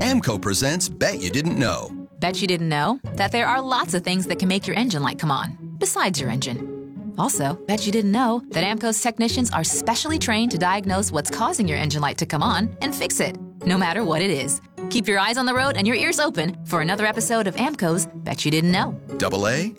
AMCO presents Bet You Didn't Know. Bet you didn't know that there are lots of things that can make your engine light come on, besides your engine. Also, bet you didn't know that AMCO's technicians are specially trained to diagnose what's causing your engine light to come on and fix it, no matter what it is. Keep your eyes on the road and your ears open for another episode of AMCO's Bet You Didn't Know. AA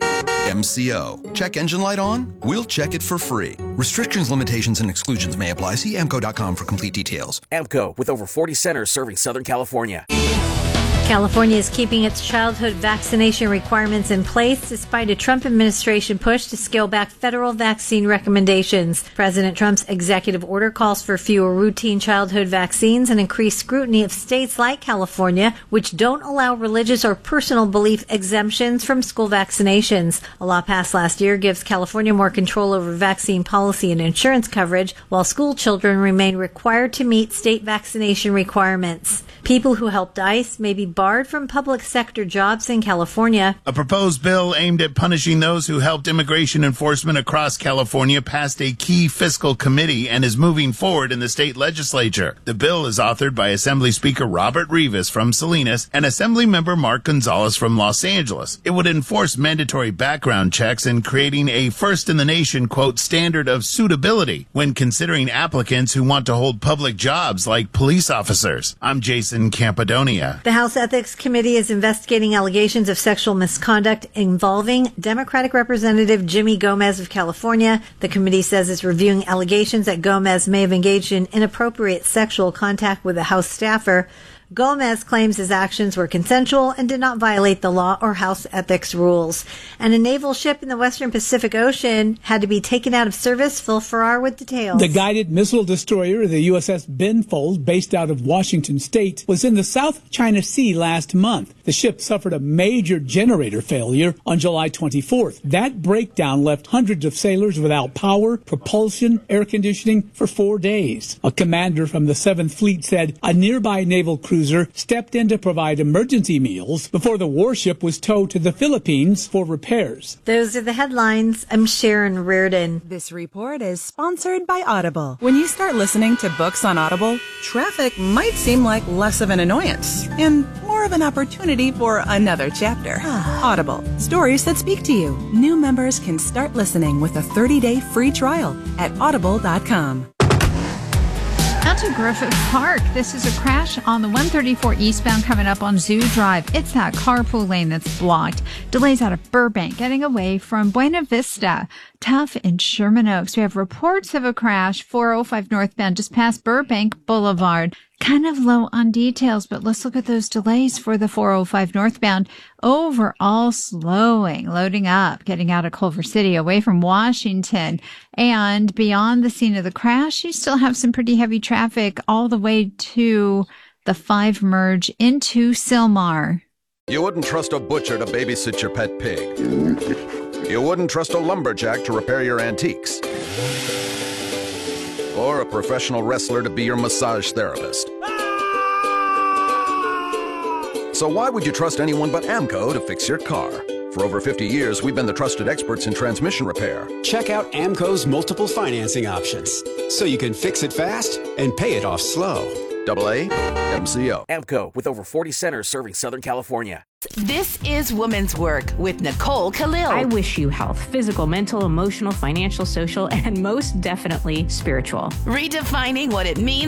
MCO. Check engine light on? We'll check it for free. Restrictions, limitations, and exclusions may apply. See AMCO.com for complete details. AMCO, with over 40 centers serving Southern California. California is keeping its childhood vaccination requirements in place despite a Trump administration push to scale back federal vaccine recommendations. President Trump's executive order calls for fewer routine childhood vaccines and increased scrutiny of states like California, which don't allow religious or personal belief exemptions from school vaccinations. A law passed last year gives California more control over vaccine policy and insurance coverage, while school children remain required to meet state vaccination requirements. People who helped ICE may be barred from public sector jobs in California. A proposed bill aimed at punishing those who helped immigration enforcement across California passed a key fiscal committee and is moving forward in the state legislature. The bill is authored by Assembly Speaker Robert Rivas from Salinas and Assembly Member Mark Gonzalez from Los Angeles. It would enforce mandatory background checks and creating a first-in-the-nation, quote, standard of suitability when considering applicants who want to hold public jobs like police officers. I'm Jason Campadonia. The House Ethics Committee is investigating allegations of sexual misconduct involving Democratic Representative Jimmy Gomez of California. The committee says it's reviewing allegations that Gomez may have engaged in inappropriate sexual contact with a House staffer. Gomez claims his actions were consensual and did not violate the law or House ethics rules. And a naval ship in the Western Pacific Ocean had to be taken out of service. Phil Farrar with details. The guided missile destroyer, the USS Benfold, based out of Washington State, was in the South China Sea last month. The ship suffered a major generator failure on July 24th. That breakdown left hundreds of sailors without power, propulsion, air conditioning for 4 days. A commander from the 7th Fleet said a nearby naval cruiser stepped in to provide emergency meals before the warship was towed to the Philippines for repairs. Those are the headlines. I'm Sharon Reardon. This report is sponsored by Audible. When you start listening to books on Audible, traffic might seem like less of an annoyance and more of an opportunity for another chapter. Audible, stories that speak to you. New members can start listening with a 30-day free trial at audible.com. Out to Griffith Park. This is a crash on the 134 eastbound coming up on Zoo Drive. It's that carpool lane that's blocked. Delays out of Burbank getting away from Buena Vista. Tough in Sherman Oaks. We have reports of a crash 405 northbound just past Burbank Boulevard. Kind of low on details, but let's look at those delays for the 405 northbound. Overall slowing, loading up, getting out of Culver City, away from Washington. And beyond the scene of the crash, you still have some pretty heavy traffic all the way to the 5 merge into Sylmar. You wouldn't trust a butcher to babysit your pet pig. You wouldn't trust a lumberjack to repair your antiques. Or a professional wrestler to be your massage therapist. So why would you trust anyone but AMCO to fix your car? For over 50 years, we've been the trusted experts in transmission repair. Check out AMCO's multiple financing options, so you can fix it fast and pay it off slow. AA MCO. AMCO, with over 40 centers serving Southern California. This is Women's Work with Nicole Khalil. I wish you health, physical, mental, emotional, financial, social, and most definitely spiritual. Redefining what it means